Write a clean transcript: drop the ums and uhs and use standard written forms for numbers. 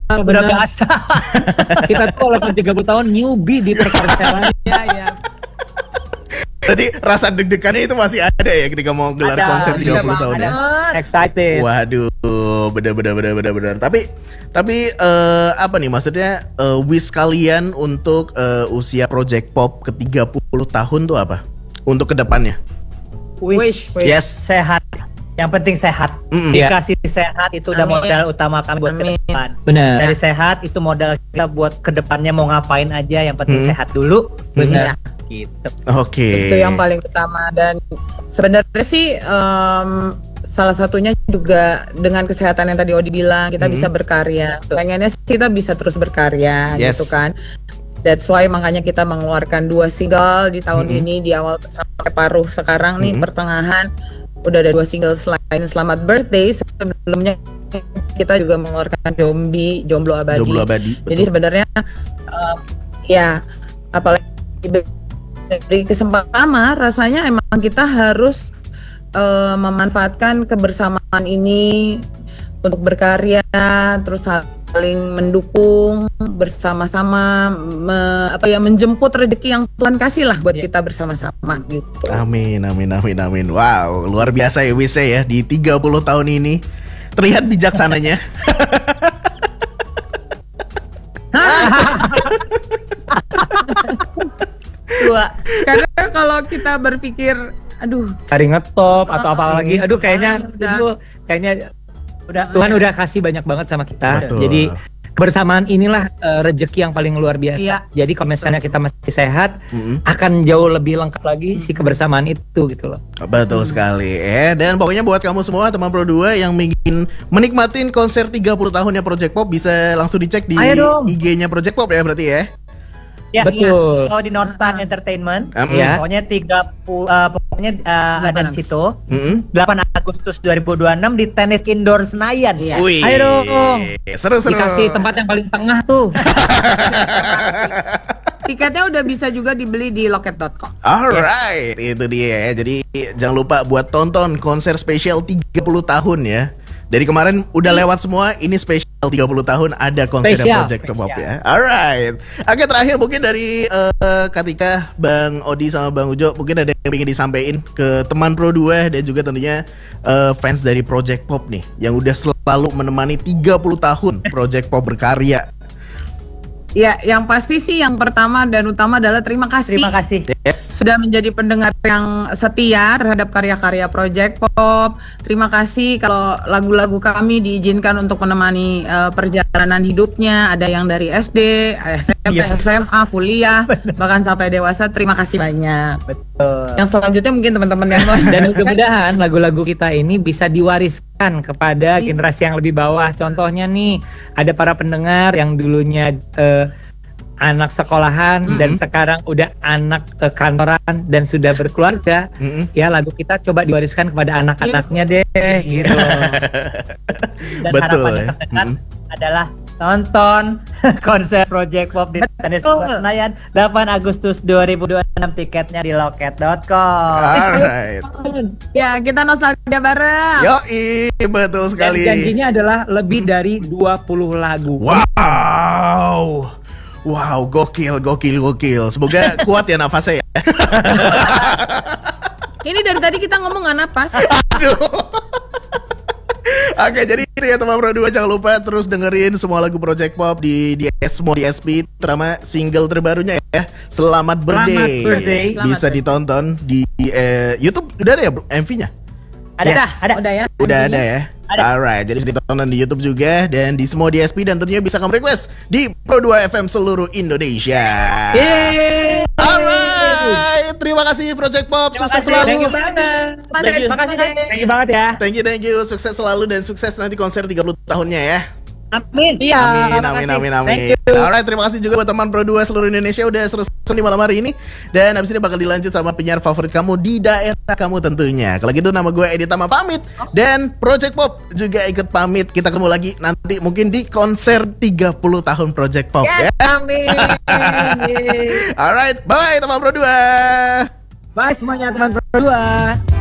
udah biasa. Kita tuh walaupun 30 tahun newbie di perkarselan. Iya. Berarti rasa deg-degannya itu masih ada ya ketika mau gelar konser 30 tahun ya. Excited. Waduh, bener. Tapi apa nih maksudnya wish kalian untuk usia Project Pop ke 30 tahun tuh apa? Untuk kedepannya? Wish. Yes. Sehat. Yang penting sehat. Dikasih sehat itu udah modal utama kami buat ke depan. Benar. Dari sehat itu modal kita buat ke depannya mau ngapain aja, yang penting sehat dulu. Benar. Gitu. Oke. Itu yang paling utama, dan sebenarnya sih salah satunya juga dengan kesehatan yang tadi Odi bilang, kita bisa berkarya. Pengennya sih kita bisa terus berkarya gitu kan. That's why makanya kita mengeluarkan 2 single di tahun ini, di awal sampai paruh sekarang nih pertengahan udah ada 2 single. Selain Selamat Birthday, sebelumnya kita juga mengeluarkan Jomblo Abadi. Jadi sebenarnya ya apalagi dari kesempatan pertama, rasanya emang kita harus memanfaatkan kebersamaan ini untuk berkarya, terus saling mendukung bersama-sama, menjemput rezeki yang Tuhan kasih lah buat kita bersama-sama gitu. Amin. Wow, luar biasa ya Wise ya di 30 tahun ini. Terlihat bijaksananya. Karena kalau kita berpikir cari ngetop atau apa lagi, kayaknya udah Tuhan udah kasih banyak banget sama kita. Betul. Jadi kebersamaan inilah rezeki yang paling luar biasa. Iya. Jadi kalau misalnya kita masih sehat, akan jauh lebih lengkap lagi si kebersamaan itu gitu loh. Betul sekali. Dan pokoknya buat kamu semua teman Pro 2 yang ingin menikmatin konser 30 tahunnya Project Pop, bisa langsung dicek di IG-nya Project Pop ya berarti ya. Ya, betul. Kalau di Northstar Entertainment, ya. pokoknya ada di situ. 8 Agustus 2026 di Tenis Indoor Senayan. Iya. Wih, Ayo dong. Seru. Dikasih tempat yang paling tengah tuh. tiketnya udah bisa juga dibeli di loket.com. Alright, itu dia ya. Jadi jangan lupa buat tonton konser spesial 30 tahun ya. Dari kemarin udah lewat semua, ini spesial 30 tahun ada konser Project Pop ya. Alright. Oke, terakhir mungkin dari Katika, Bang Odi sama Bang Ujo, mungkin ada yang ingin disampaikan ke teman Pro 2 dan juga tentunya fans dari Project Pop nih yang udah selalu menemani 30 tahun Project Pop berkarya. Ya, yang pasti sih yang pertama dan utama adalah terima kasih. Terima kasih. Yes. Sudah menjadi pendengar yang setia terhadap karya-karya Project Pop. Terima kasih kalau lagu-lagu kami diizinkan untuk menemani perjalanan hidupnya. Ada yang dari SD, SMP, SMA, kuliah, bahkan sampai dewasa. Terima kasih banyak. Betul. Yang selanjutnya mungkin teman-teman yang lain. Dan mudah-mudahan lagu-lagu kita ini bisa diwariskan kepada generasi yang lebih bawah. Contohnya nih, ada para pendengar yang dulunya anak sekolahan dan sekarang udah anak kantoran dan sudah berkeluarga. Ya, lagu kita coba diwariskan kepada anak-anaknya deh gitu. Dan Betul, harapan yang terdekat adalah tonton konser Project Pop di Tenis Indoor Senayan 8 Agustus 2026, tiketnya di loket.com. Alright. Ya, kita nostalgia bareng. Yoi, betul Dan sekali. janjinya adalah lebih dari 20 lagu. Wow, gokil. Semoga kuat ya nafasnya ya. Ini dari tadi kita ngomong gak napas. Aduh. Oke, jadi itu ya teman Pro 2, jangan lupa terus dengerin semua lagu Project Pop di DSP, terutama single terbarunya ya, Selamat Birthday. Bisa ditonton di YouTube. Udah ada ya MV-nya? Udah ada ya. Alright, jadi bisa ditonton di YouTube juga dan di semua DSP, dan tentunya bisa kamu request di Pro 2 FM seluruh Indonesia. Alright, terima kasih Project Pop, sukses selalu. Thank you banget. Thank you banget ya. Thank you, sukses selalu dan sukses nanti konser 30 tahunnya ya. Amin. Amin. Alright, terima kasih juga buat teman Pro 2 seluruh Indonesia udah seru di malam hari ini. Dan abis ini bakal dilanjut sama penyiar favorit kamu di daerah kamu tentunya. Kalau gitu nama gue Edi Tama pamit, dan Project Pop juga ikut pamit. Kita ketemu lagi nanti mungkin di konser 30 tahun Project Pop ya. Amin. Alright, bye teman Pro 2. Bye semuanya teman Pro 2.